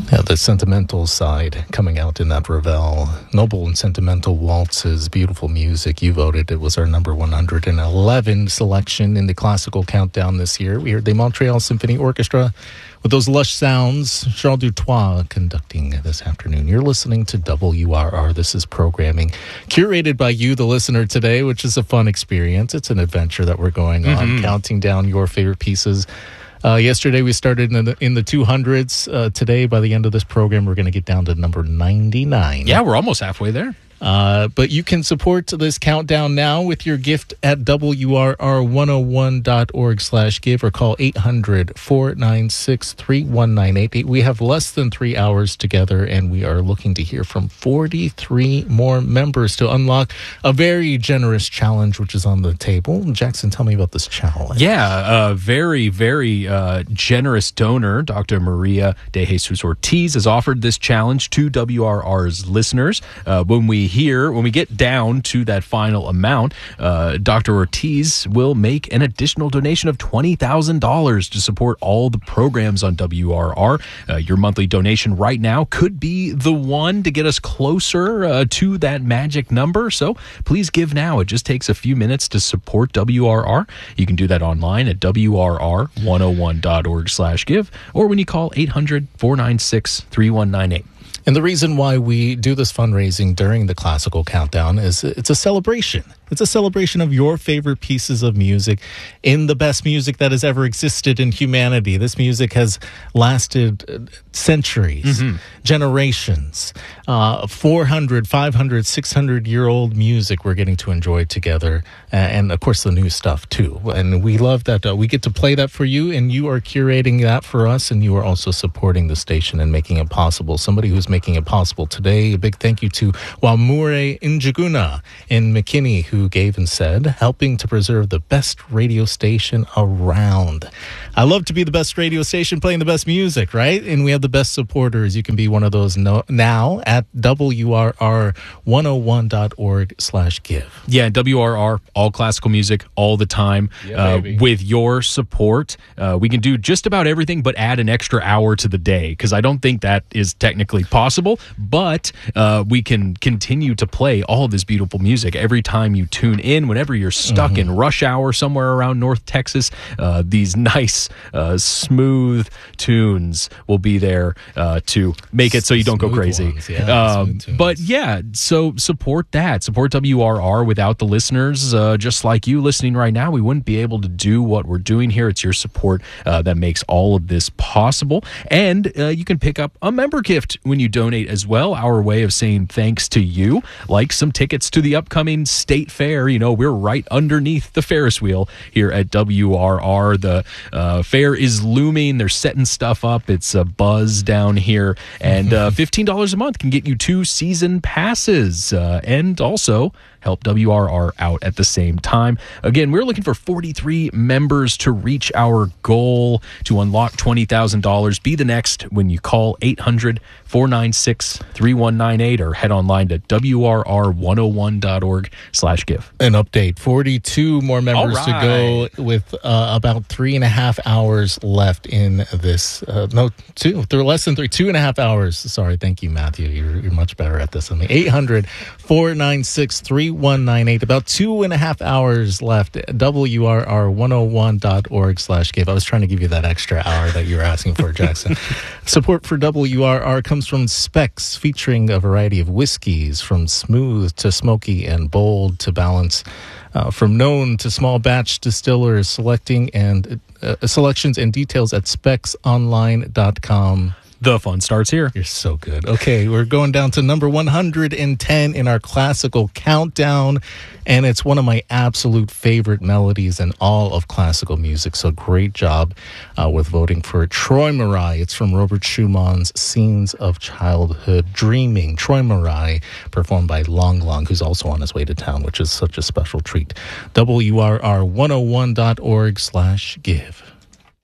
Yeah, the sentimental side coming out in that Ravel. Noble and Sentimental Waltzes, beautiful music. You voted it was our number 111 selection in the classical countdown this year. We heard the Montreal Symphony Orchestra with those lush sounds. Charles Dutoit conducting this afternoon. You're listening to WRR. This is programming curated by you, the listener, today, which is a fun experience. It's an adventure that we're going on, counting down your favorite pieces. Yesterday we started in the 200s. Today, by the end of this program, we're going to get down to number 99. Yeah, we're almost halfway there. But you can support this countdown now with your gift at WRR101.org/give or call 800-496-3198. We have less than 3 hours together, and we are looking to hear from 43 more members to unlock a very generous challenge, which is on the table. Jackson, tell me about this challenge. Yeah, a very, very generous donor, Dr. Maria de Jesus Ortiz, has offered this challenge to WRR's listeners. When we get down to that final amount, Dr. Ortiz will make an additional donation of $20,000 to support all the programs on WRR. Your monthly donation right now could be the one to get us closer to that magic number. So please give now. It just takes a few minutes to support WRR. You can do that online at WRR101.org/give or when you call 800-496-3198. And the reason why we do this fundraising during the classical countdown is it's a celebration. It's a celebration of your favorite pieces of music in the best music that has ever existed in humanity. This music has lasted centuries, generations, 400, 500, 600-year-old music we're getting to enjoy together. And, of course, the new stuff, too. And we love that we get to play that for you, and you are curating that for us, and you are also supporting the station and making it possible. Somebody who's making it possible today, a big thank you to Wamure Njuguna in McKinney, who gave and said, helping to preserve the best radio station around. I love to be the best radio station playing the best music, right? And we have the best supporters. You can be one of those now at WRR101.org/give. Yeah, WRR, all classical music, all the time. With your support, we can do just about everything but add an extra hour to the day, because I don't think that is technically possible, but we can continue to play all this beautiful music every time you tune in. Whenever you're stuck in rush hour somewhere around North Texas, these nice, smooth tunes will be there to make it so you don't go crazy. But yeah, so support that. Support WRR. Without the listeners, just like you listening right now, we wouldn't be able to do what we're doing here. It's your support that makes all of this possible. And you can pick up a member gift when you donate as well. Our way of saying thanks to you, like some tickets to the upcoming state fair. You know, we're right underneath the Ferris wheel here at WRR. The fair is looming. They're setting stuff up. It's a buzz down here. And $15 a month can get you 2 season passes and also help WRR out at the same time. Again, we're looking for 43 members to reach our goal to unlock $20,000. Be the next when you call 800-496-3198 or head online to WRR101.org/give. An update, 42 more members to go with about 3.5 hours left in this. They're less than 2.5 hours. Sorry, thank you, Matthew. You're much better at this than me. 800-496-3198. 198. About 2.5 hours left. WRR101.org/give. I was trying to give you that extra hour that you were asking for, Jackson. Support for WRR comes from Specs, featuring a variety of whiskeys from smooth to smoky and bold to balance. From known to small batch distillers, selections and details at specsonline.com. The fun starts here. You're so good. Okay, we're going down to number 110 in our classical countdown, and it's one of my absolute favorite melodies in all of classical music. So great job with voting for it. Troy Marai. It's from Robert Schumann's Scenes of Childhood Dreaming. Troy Marai, performed by Long Long, who's also on his way to town, which is such a special treat. WRR101.org/give.